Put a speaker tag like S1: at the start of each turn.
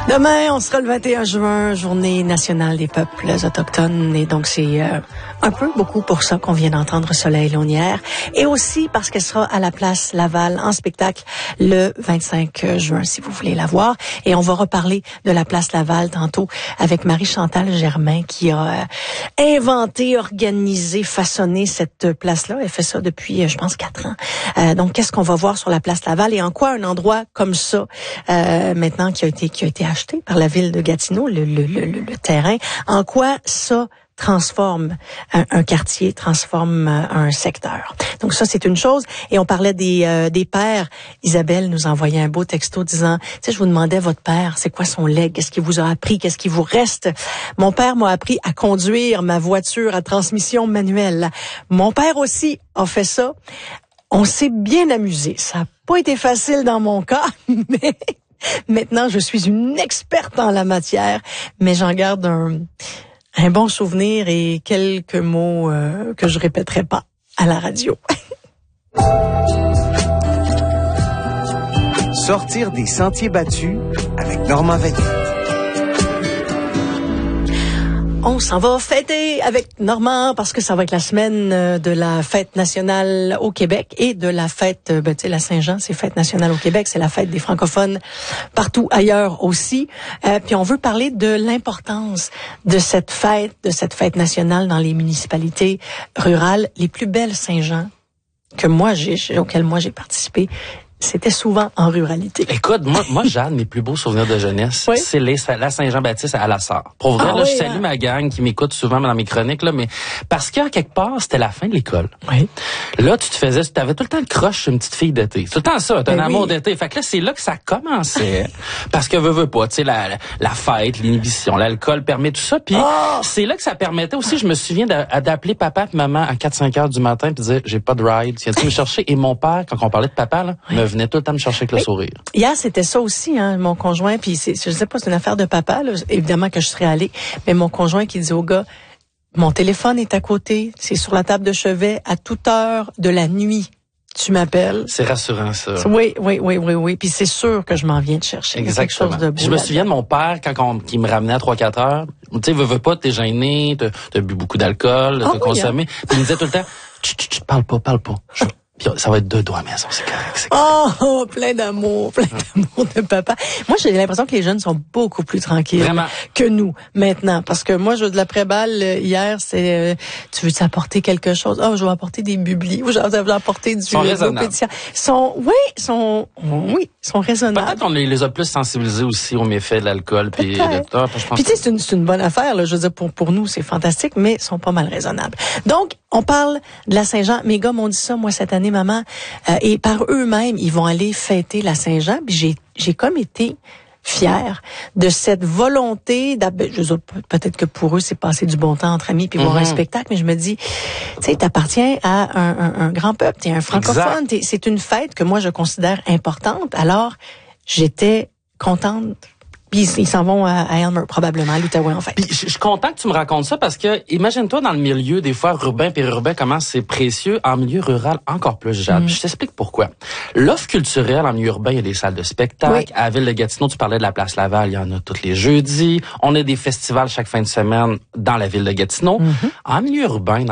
S1: Demain, on sera le 21 juin, journée nationale des peuples autochtones. Et donc, c'est un peu beaucoup pour ça qu'on vient d'entendre Soleil Launière. Et aussi parce qu'elle sera à la place Laval en spectacle le 25 juin, si vous voulez la voir. Et on va reparler de la place Laval tantôt avec Marie-Chantal Germain qui a inventé, organisé, façonné cette place-là. Elle fait ça depuis, je pense, 4 ans. Donc, qu'est-ce qu'on va voir sur la place Laval et en quoi un endroit comme ça, maintenant qui a été acheté par la ville de Gatineau, le terrain, en quoi ça transforme un quartier, transforme un secteur. Donc ça, c'est une chose. Et on parlait des pères. Isabelle nous envoyait un beau texto disant, tu sais, je vous demandais votre père, c'est quoi son legs? Qu'est-ce qu'il vous a appris? Qu'est-ce qui vous reste? Mon père m'a appris à conduire ma voiture à transmission manuelle. Mon père aussi a fait ça. On s'est bien amusé. Ça n'a pas été facile dans mon cas, mais maintenant, je suis une experte en la matière, mais j'en garde un bon souvenir et quelques mots que je répéterai pas à la radio.
S2: Sortir des sentiers battus avec Normand Vanier.
S1: On s'en va fêter avec Normand parce que ça va être la semaine de la fête nationale au Québec et de la fête, tu sais, la Saint-Jean, c'est fête nationale au Québec, c'est la fête des francophones partout ailleurs aussi. Puis on veut parler de l'importance de cette fête nationale dans les municipalités rurales. Les plus belles Saint-Jean auxquelles moi j'ai participé, c'était souvent en ruralité.
S3: Écoute, moi, Jeanne, mes plus beaux souvenirs de jeunesse,
S1: oui? C'est
S3: la Saint-Jean-Baptiste à la Sarre. Pour vrai, là, je salue ma gang qui m'écoute souvent dans mes chroniques, là, mais parce qu'à quelque part, c'était la fin de l'école.
S1: Oui.
S3: Là, t'avais tout le temps le crush sur une petite fille d'été. Tout le temps ça, t'as un amour d'été. Fait que là, c'est là que ça commençait. Parce que veux pas, tu sais, la fête, l'inhibition, l'alcool permet tout ça. Puis c'est là que ça permettait aussi, je me souviens d'appeler papa et maman à 4-5 heures du matin puis de dire, j'ai pas de ride, viens-tu me chercher? Et mon père, quand on parlait de papa, là, venait tout le temps me chercher avec le sourire.
S1: Hier, c'était ça aussi, hein, mon conjoint, puis je sais pas, c'est une affaire de papa, là, évidemment que je serais allée, mais mon conjoint qui dit au gars, mon téléphone est à côté, c'est sur la table de chevet, à toute heure de la nuit, tu m'appelles.
S3: C'est rassurant, ça.
S1: Oui. Puis c'est sûr que je m'en viens de chercher.
S3: Exactement.
S1: Quelque chose de beau.
S3: Je me souviens de mon père, qui me ramenait à 3-4 heures, tu sais, veux pas, t'es gêné, t'as bu beaucoup d'alcool, t'as consommé. Puis il me disait tout le temps, tu parle pas. Puis ça va être 2 doigts à la maison, c'est correct.
S1: Oh, plein d'amour de papa. Moi, j'ai l'impression que les jeunes sont beaucoup plus tranquilles que nous maintenant. Parce que moi, je veux de l'après-balle, hier, c'est tu veux apporter quelque chose? Je vais apporter des bublis. Ou je vais apporter du pétillant. Sont raisonnables.
S3: Peut-être qu'on les a plus sensibilisés aussi aux méfaits de l'alcool. Puis tu
S1: sais, c'est une bonne affaire, là. Je veux dire, pour nous, c'est fantastique, mais ils sont pas mal raisonnables. Donc, on parle de la Saint-Jean. Mes gars m'ont dit ça, moi, cette année, maman. Et par eux-mêmes, ils vont aller fêter la Saint-Jean. Puis j'ai comme été fière de cette volonté. Peut-être que pour eux, c'est passer du bon temps entre amis puis voir un spectacle. Mais je me dis, tu sais, t'appartiens à un grand peuple. T'es un francophone. C'est une fête que moi, je considère importante. Alors, j'étais contente. Puis ils s'en vont à Elmer, probablement, à l'Outaouais, en fait.
S3: Puis je suis content que tu me racontes ça parce que imagine-toi dans le milieu, des fois, urbain, périurbain, comment c'est précieux. En milieu rural, encore plus, Jade. Je t'explique pourquoi. L'offre culturelle en milieu urbain, il y a des salles de spectacle. Oui. À la ville de Gatineau, tu parlais de la place Laval, il y en a tous les jeudis. On a des festivals chaque fin de semaine dans la ville de Gatineau. En milieu urbain,